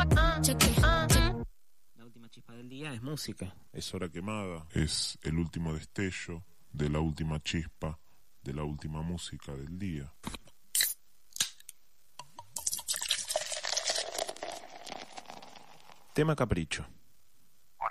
La última chispa del día es música. Es hora quemada, es el último destello de la última chispa, de la última música del día. Tema capricho.